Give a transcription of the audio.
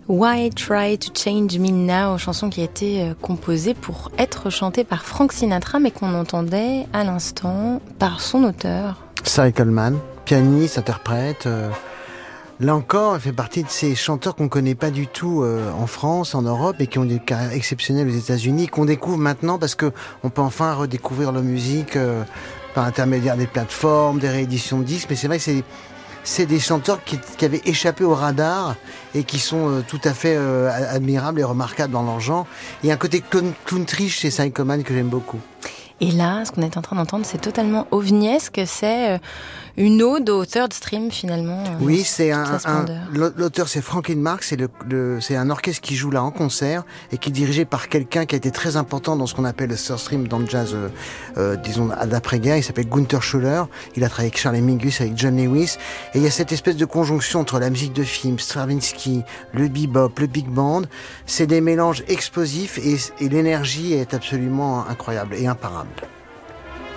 Why Try to Change Me Now, chanson qui a été composée pour être chantée par Frank Sinatra, mais qu'on entendait à l'instant par son auteur. Cy Coleman, pianiste, interprète. Là encore, elle fait partie de ces chanteurs qu'on connaît pas du tout en France, en Europe, et qui ont des carrières exceptionnelles aux États-Unis, qu'on découvre maintenant parce que on peut enfin redécouvrir leur musique par intermédiaire des plateformes, des rééditions de disques. Mais c'est vrai que c'est des chanteurs qui avaient échappé au radar et qui sont tout à fait admirables et remarquables dans leur genre. Il y a un côté country chez Cy Coleman que j'aime beaucoup. Et là, ce qu'on est en train d'entendre, c'est totalement ovniesque, c'est une ode au third stream finalement. Oui, c'est l'auteur c'est Franklin Marks, c'est un orchestre qui joue là en concert et qui est dirigé par quelqu'un qui a été très important dans ce qu'on appelle le third stream dans le jazz, disons d'après-guerre. Il s'appelle Gunther Schuller. Il a travaillé avec Charlie Mingus, avec John Lewis, et il y a cette espèce de conjonction entre la musique de film, Stravinsky, le bebop, le big band. C'est des mélanges explosifs et l'énergie est absolument incroyable et imparable.